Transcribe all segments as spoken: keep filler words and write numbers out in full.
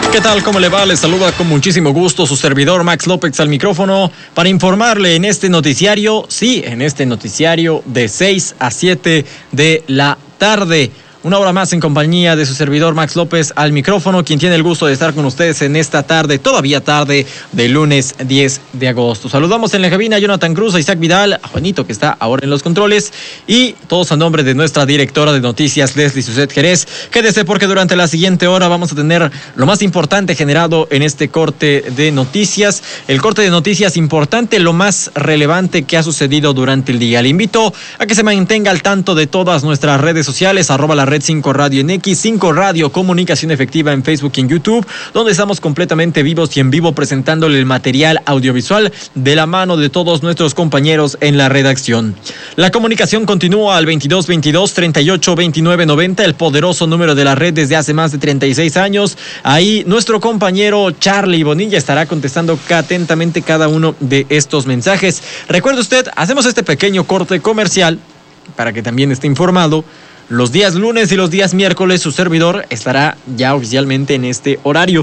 ¿Qué tal? ¿Cómo le va? Le saluda con muchísimo gusto su servidor Max López al micrófono para informarle en este noticiario, sí, en este noticiario de seis a siete de la tarde. Una hora más en compañía de su servidor Max López al micrófono, quien tiene el gusto de estar con ustedes en esta tarde, todavía tarde, de lunes diez de agosto. Saludamos en la cabina a Jonathan Cruz, a Isaac Vidal, a Juanito, que está ahora en los controles, y todos a nombre de nuestra directora de noticias, Leslie Suset Jerez. Quédese porque durante la siguiente hora vamos a tener lo más importante generado en este corte de noticias. El corte de noticias importante, lo más relevante que ha sucedido durante el día. Le invito a que se mantenga al tanto de todas nuestras redes sociales, arroba la Red cinco Radio en X, cinco Radio Comunicación Efectiva en Facebook y en YouTube, donde estamos completamente vivos y en vivo presentándole el material audiovisual de la mano de todos nuestros compañeros en la redacción. La comunicación continúa al veintidós veintidós treinta y ocho veintinueve noventa, el poderoso número de la red desde hace más de treinta y seis años. Ahí nuestro compañero Charlie Bonilla estará contestando atentamente cada uno de estos mensajes. Recuerde usted, hacemos este pequeño corte comercial para que también esté informado. Los días lunes y los días miércoles su servidor estará ya oficialmente en este horario,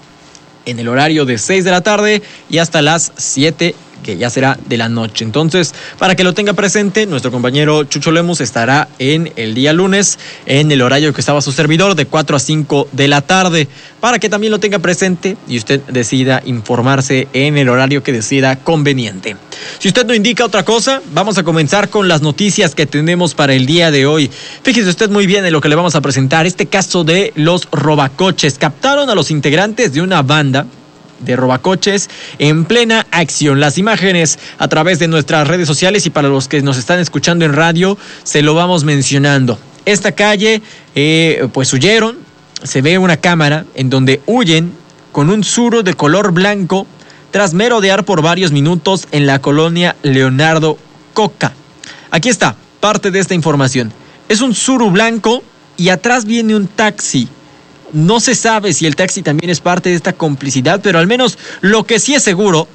en el horario de seis de la tarde y hasta las siete, que ya será de la noche. Entonces, para que lo tenga presente, nuestro compañero Chucho Lemus estará en el día lunes, en el horario que estaba su servidor, de cuatro a cinco de la tarde, para que también lo tenga presente y usted decida informarse en el horario que decida conveniente. Si usted no indica otra cosa, vamos a comenzar con las noticias que tenemos para el día de hoy. Fíjese usted muy bien en lo que le vamos a presentar, este caso de los robacoches. Captaron a los integrantes de una banda de robacoches en plena acción. Las imágenes a través de nuestras redes sociales, y para los que nos están escuchando en radio, se lo vamos mencionando. Esta calle, eh, pues huyeron, se ve una cámara en donde huyen con un Tsuru de color blanco tras merodear por varios minutos en la colonia Leonardo Coca. Aquí está parte de esta información. Es un Tsuru blanco y atrás viene un taxi. No se sabe si el taxi también es parte de esta complicidad, pero al menos lo que sí es seguro,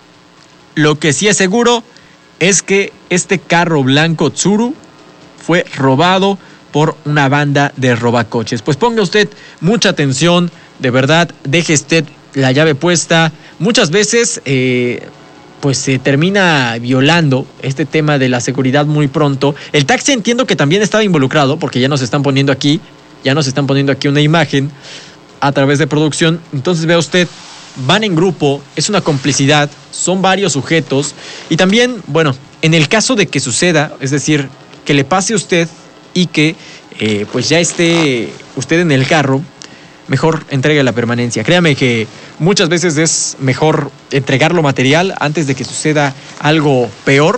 lo que sí es seguro es que este carro blanco Tsuru fue robado por una banda de robacoches. Pues ponga usted mucha atención, de verdad, deje usted la llave puesta. Muchas veces eh, pues se termina violando este tema de la seguridad muy pronto. El taxi entiendo que también estaba involucrado, porque ya nos están poniendo aquí Ya nos están poniendo aquí una imagen a través de producción. Entonces vea usted, van en grupo, es una complicidad, son varios sujetos. Y también, bueno, en el caso de que suceda, es decir, que le pase a usted y que eh, pues ya esté usted en el carro, mejor entregue la permanencia. Créame que muchas veces es mejor entregar lo material antes de que suceda algo peor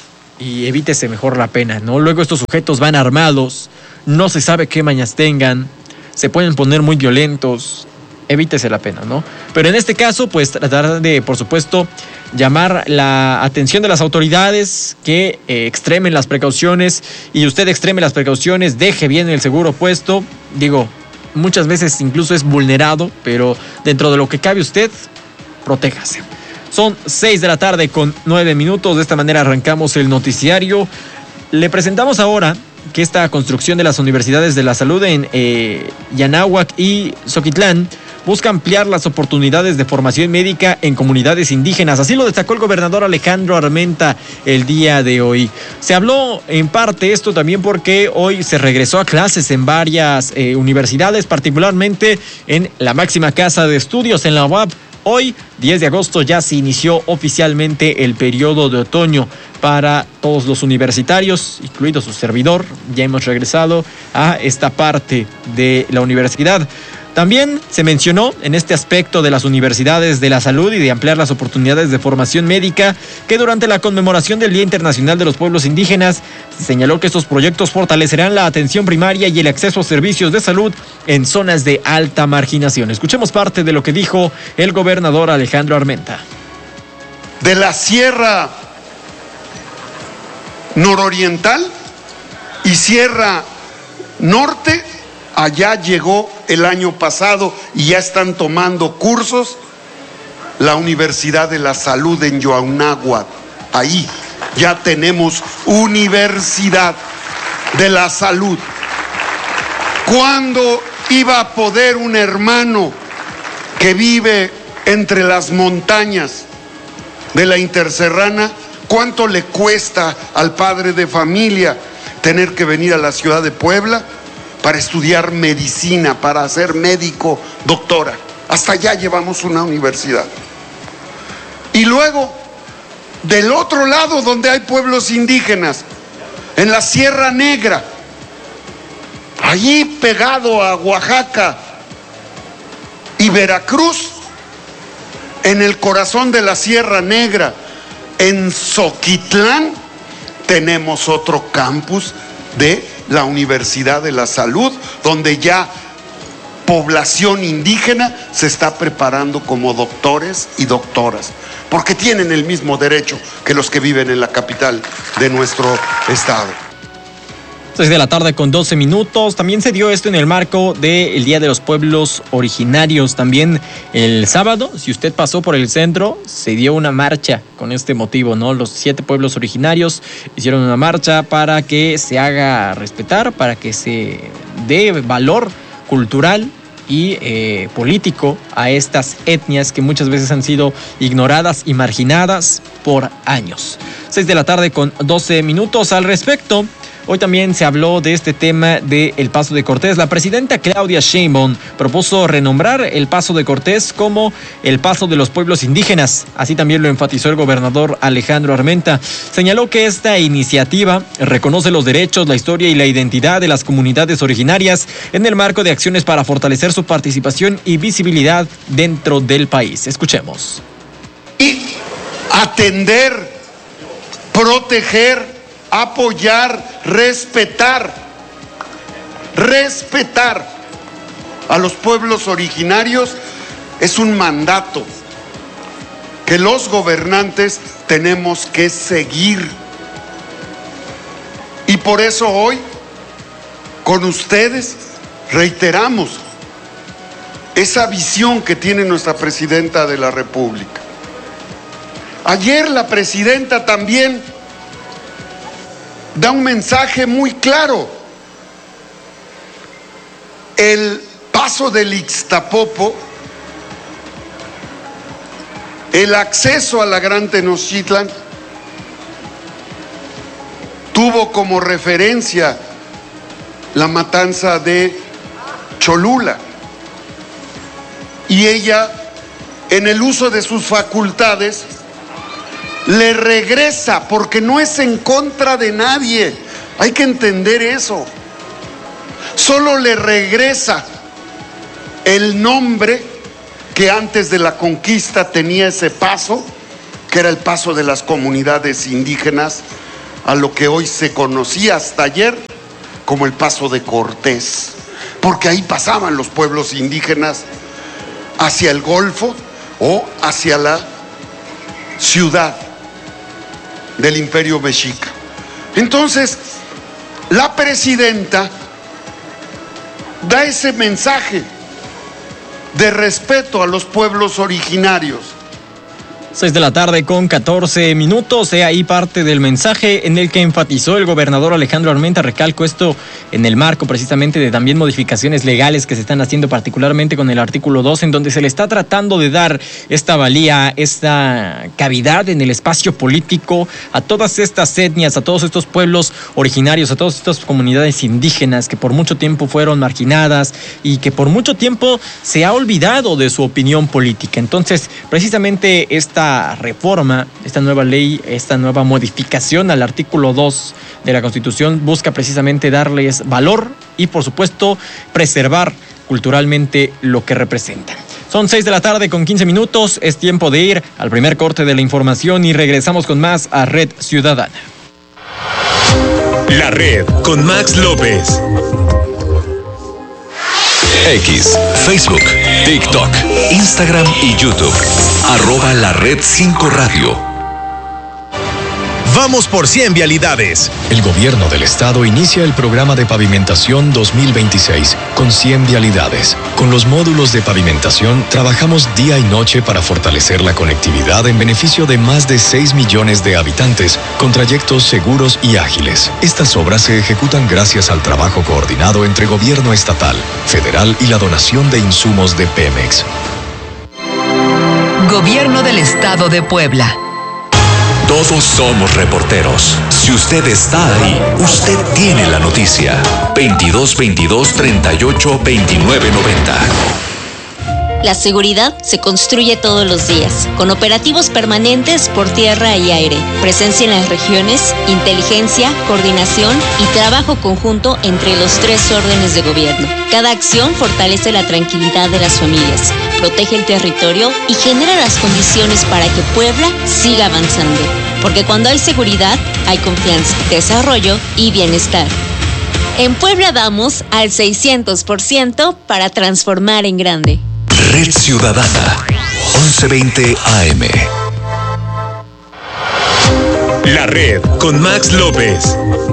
y evítese mejor la pena, ¿no? Luego estos sujetos van armados, no se sabe qué mañas tengan, se pueden poner muy violentos, evítese la pena, ¿no? Pero en este caso, pues tratar de, por supuesto, llamar la atención de las autoridades, que eh, extremen las precauciones, y usted extreme las precauciones, deje bien el seguro puesto. Digo, muchas veces incluso es vulnerado, pero dentro de lo que cabe usted, protéjase. Son seis de la tarde con nueve minutos, de esta manera arrancamos el noticiario. Le presentamos ahora que esta construcción de las universidades de la salud en eh, Yanáhuac y Xochitlán busca ampliar las oportunidades de formación médica en comunidades indígenas. Así lo destacó el gobernador Alejandro Armenta el día de hoy. Se habló en parte esto también porque hoy se regresó a clases en varias eh, universidades, particularmente en la máxima casa de estudios, en la U A P. Hoy, diez de agosto, ya se inició oficialmente el periodo de otoño para todos los universitarios, incluido su servidor. Ya hemos regresado a esta parte de la universidad. También se mencionó en este aspecto de las universidades de la salud y de ampliar las oportunidades de formación médica que durante la conmemoración del Día Internacional de los Pueblos Indígenas se señaló que estos proyectos fortalecerán la atención primaria y el acceso a servicios de salud en zonas de alta marginación. Escuchemos parte de lo que dijo el gobernador Alejandro Armenta. De la Sierra Nororiental y Sierra Norte, allá llegó el año pasado y ya están tomando cursos la Universidad de la Salud en Yanáhuac. Ahí ya tenemos Universidad de la Salud. ¿Cuándo iba a poder un hermano que vive entre las montañas de la Interserrana, ¿cuánto le cuesta al padre de familia tener que venir a la ciudad de Puebla para estudiar medicina, para ser médico, doctora? Hasta allá llevamos una universidad. Y luego, del otro lado donde hay pueblos indígenas, en la Sierra Negra, allí pegado a Oaxaca y Veracruz, en el corazón de la Sierra Negra, en Zoquitlán, tenemos otro campus de la Universidad de la Salud, donde ya población indígena se está preparando como doctores y doctoras, porque tienen el mismo derecho que los que viven en la capital de nuestro estado. seis de la tarde con doce minutos. También se dio esto en el marco del Día de los Pueblos Originarios. También el sábado, si usted pasó por el centro, se dio una marcha con este motivo, ¿no? Los siete pueblos originarios hicieron una marcha para que se haga respetar, para que se dé valor cultural y eh, político a estas etnias que muchas veces han sido ignoradas y marginadas por años. seis de la tarde con doce minutos al respecto. Hoy también se habló de este tema del Paso de Cortés. La presidenta Claudia Sheinbaum propuso renombrar el Paso de Cortés como el Paso de los Pueblos Indígenas. Así también lo enfatizó el gobernador Alejandro Armenta. Señaló que esta iniciativa reconoce los derechos, la historia y la identidad de las comunidades originarias en el marco de acciones para fortalecer su participación y visibilidad dentro del país. Escuchemos. Y atender, proteger, apoyar, respetar, respetar a los pueblos originarios es un mandato que los gobernantes tenemos que seguir. Y por eso hoy, con ustedes, reiteramos esa visión que tiene nuestra presidenta de la República. Ayer la presidenta también da un mensaje muy claro. El paso del Ixtapopo, el acceso a la Gran Tenochtitlan, tuvo como referencia la matanza de Cholula. Y ella, en el uso de sus facultades, le regresa, porque no es en contra de nadie. Hay que entender eso. Solo le regresa el nombre que antes de la conquista tenía ese paso, que era el paso de las comunidades indígenas, a lo que hoy se conocía hasta ayer como el Paso de Cortés, porque ahí pasaban los pueblos indígenas hacia el Golfo o hacia la ciudad del Imperio Mexica. Entonces, la presidenta da ese mensaje de respeto a los pueblos originarios. seis de la tarde con catorce minutos, he ahí parte del mensaje en el que enfatizó el gobernador Alejandro Armenta. Recalco esto en el marco precisamente de también modificaciones legales que se están haciendo, particularmente con el artículo dos, en donde se le está tratando de dar esta valía, esta cavidad en el espacio político a todas estas etnias, a todos estos pueblos originarios, a todas estas comunidades indígenas que por mucho tiempo fueron marginadas y que por mucho tiempo se ha olvidado de su opinión política. Entonces, precisamente esta reforma, esta nueva ley, esta nueva modificación al artículo dos de la Constitución busca precisamente darles valor y, por supuesto, preservar culturalmente lo que representan. Son seis de la tarde con quince minutos, es tiempo de ir al primer corte de la información y regresamos con más a Red Ciudadana. La Red con Max López. X, Facebook, TikTok, Instagram y YouTube. Arroba la Red cinco Radio. Vamos por cien vialidades. El gobierno del estado inicia el programa de pavimentación dos mil veintiséis con cien vialidades. Con los módulos de pavimentación trabajamos día y noche para fortalecer la conectividad en beneficio de más de seis millones de habitantes con trayectos seguros y ágiles. Estas obras se ejecutan gracias al trabajo coordinado entre gobierno estatal, federal y la donación de insumos de Pemex. Gobierno del Estado de Puebla. Todos somos reporteros. Si usted está ahí, usted tiene la noticia. veintidós veintidós treinta y ocho veintinueve noventa. La seguridad se construye todos los días, con operativos permanentes por tierra y aire, presencia en las regiones, inteligencia, coordinación y trabajo conjunto entre los tres órdenes de gobierno. Cada acción fortalece la tranquilidad de las familias, protege el territorio y genera las condiciones para que Puebla siga avanzando. Porque cuando hay seguridad, hay confianza, desarrollo y bienestar. En Puebla vamos al seiscientos por ciento para transformar en grande. Red Ciudadana, once veinte A M. La Red con Max López.